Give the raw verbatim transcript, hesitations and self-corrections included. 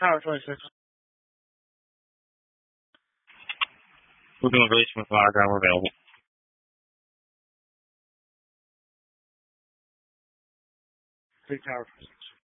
Tower twenty-six. Moving relation with fire ground available. Big Tower twenty-six.